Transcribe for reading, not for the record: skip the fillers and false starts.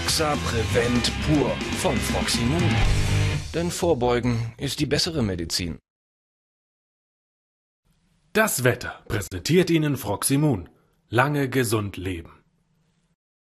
Exa Prevent pur von Froximum. Denn Vorbeugen ist die bessere Medizin. Das Wetter präsentiert Ihnen Froximum. Lange gesund leben.